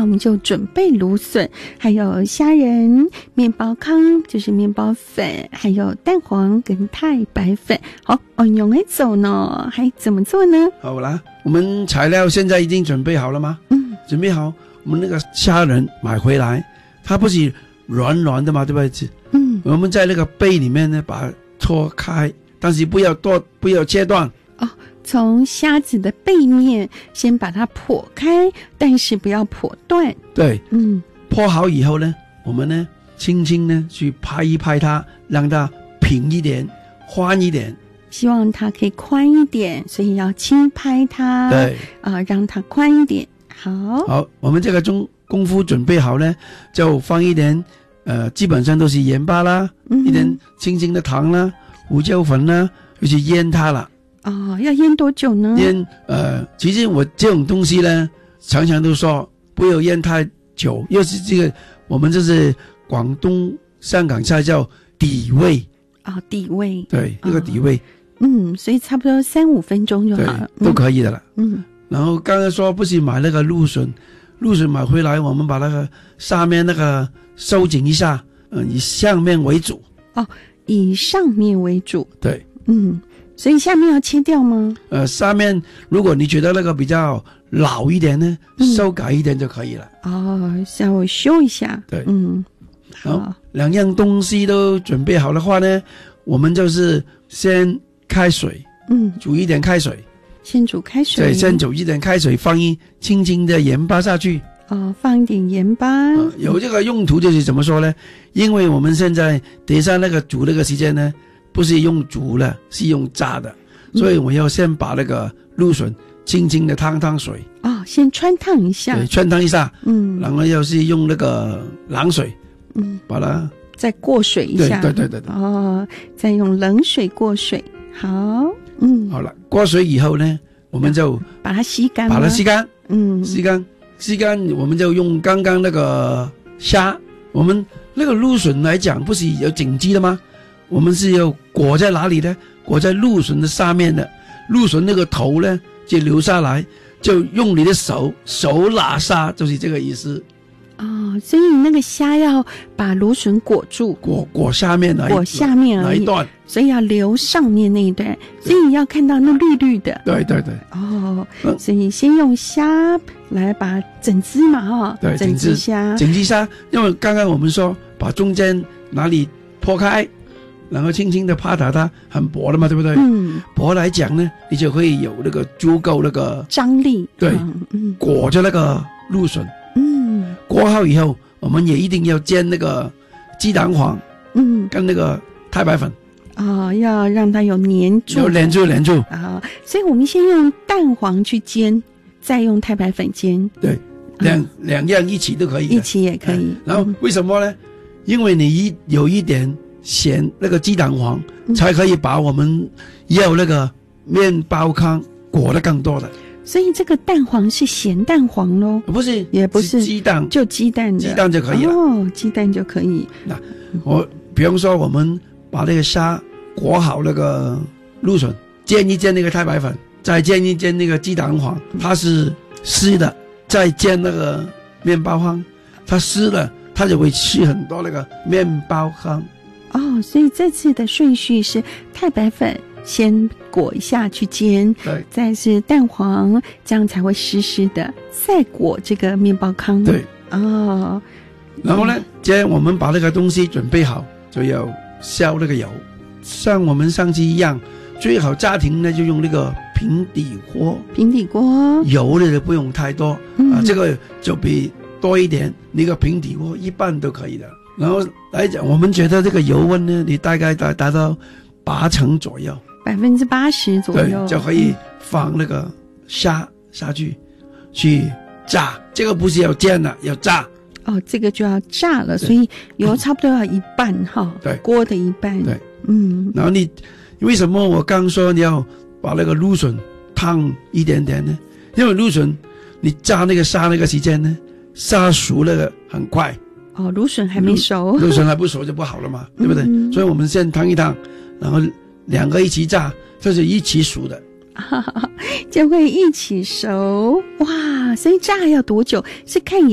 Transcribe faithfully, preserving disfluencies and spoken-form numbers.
我们就准备芦笋，还有虾仁、面包糠，就是面包粉，还有蛋黄跟太白粉。好，哦，用来走呢，还怎么做呢？ 好啦，我们材料现在已经准备好了吗？ 嗯， 准备好。我们那个虾仁买回来，它不是软软的嘛，对不对？ 嗯， 我们在那个背里面呢，把它搓开，但是不要剁，不要切断。 哦，从虾子的背面先把它剖开，但是不要剖断。 对， 嗯， 剖好以后呢，我们呢轻轻呢去拍一拍它，让它平一点，宽一点。 希望它可以宽一点，所以要轻拍它。 对， 啊、呃，让它宽一点。好， 好，我们这个中功夫准备好呢，就放一点，呃，基本上都是盐巴啦，嗯、一点轻轻的糖啦，胡椒粉啦，就去腌它了。 哦，要腌多久呢？ 腌，呃，其实我这种东西呢，常常都说不要腌太久，又是这个我们这是广东香港菜叫底味啊、哦，底味， 对，这个底味， 哦、嗯，所以差不多三五分钟就好了， 都可以的了， 嗯。 然后刚才说不是买那个芦笋，芦笋买回来，我们把那个上面那个收紧一下，嗯，以上面为主。 哦，以上面为主。 对， 嗯，所以下面要切掉吗？呃， 上面如果你觉得那个比较老一点呢，嗯、修改一点就可以了。 哦，稍微修一下。 对， 嗯， 好，两样东西都准备好的话呢，我们就是先开水，嗯，煮一点开水。 先煮开水， 对，先煮一点开水，放一轻轻的盐巴下去。 哦，放一点盐巴、 呃。有这个用途就是怎么说呢？因为我们现在等一下那个煮那个时间呢，不是用煮了，是用炸的，所以我要先把那个芦笋轻轻的烫烫水。 哦，先穿烫一下。 对，穿烫一下。 嗯。 然后要是用那个冷水， 嗯， 把它再过水一下。 对对对对对。 哦，再用冷水过水。好。嗯， 好了，过水以后呢，我们就把它吸干， 把它吸干， 嗯， 吸干，吸干，我们就用刚刚那个虾，我们那个芦笋来讲，不是有紧肌的吗？我们是要裹在哪里呢？裹在芦笋的上面的，芦笋那个头呢就留下来，就用你的手手拿虾，就是这个意思。 哦，所以那个虾要把芦笋裹住， 裹裹下面那一裹下面而已， 那一段， 所以要留上面那一段，所以你要看到那绿绿的。 对对对。 哦，嗯、所以先用虾来把整只嘛，哈， 对， 整只虾， 整只虾，因为刚刚我们说把中间哪里破开，然后轻轻的拍打它，很薄的嘛，对不对？嗯，薄来讲呢，你就可以有那个足够那个张力， 对， 嗯， 裹着那个芦笋。 嗯， 裹好以后，我们也一定要煎那个鸡蛋黄， 嗯， 跟那个太白粉， 哦，要让它有粘住， 有粘住粘住啊、哦，所以我们先用蛋黄去煎，再用太白粉煎， 对，两、嗯、两样一起都可以， 一起也可以。 嗯、然后为什么呢？因为你一有一点咸，那个鸡蛋黄、嗯、才可以把我们要那个面包糠裹得更多的。 所以这个蛋黄是咸蛋黄咯？ 不是， 也不是鸡蛋， 就鸡蛋的， 鸡蛋就可以了。 哦，鸡蛋就可以。 那我比方说，我们把那个虾裹好那个芦笋，煎一煎那个太白粉，再煎一煎那个鸡蛋黄，它是湿的，再煎那个面包糠，它湿了，它就会吃很多那个面包糠。 哦，所以这次的顺序是太白粉先裹一下去煎， 对， 再是蛋黄，这样才会湿湿的，再裹这个面包糠。 对， 哦， 然后呢，既然我们把那个东西准备好，就要烧那个油，像我们上次一样，最好家庭呢就用那个平底锅， 平底锅油呢就不用太多、嗯、啊，这个就比多一点，那个平底锅一半都可以的。然后来讲，我们觉得这个油温呢，你大概达达到八成左右， 百分之八十左右， 对，就可以放那个虾下去去炸。这个不是要煎了，要炸。 哦，这个就要炸了，所以油差不多要一半哈， 对， 锅的一半。 对， 嗯。 然后你为什么我刚说你要把那个芦笋烫一点点呢？因为芦笋你炸那个虾那个时间呢，虾熟那个很快。 哦，芦笋还没熟， 芦笋还不熟就不好了嘛，对不对？嗯、所以我们先烫一烫，然后两个一起炸，这是一起熟的， 就会一起熟哇！所以炸要多久？是看